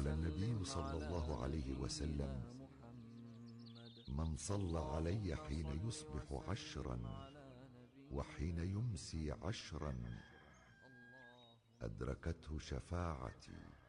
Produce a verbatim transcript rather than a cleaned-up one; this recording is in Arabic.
قال النبي صلى الله عليه وسلم: من صلى علي حين يصبح عشرا وحين يمسي عشرا أدركته شفاعتي.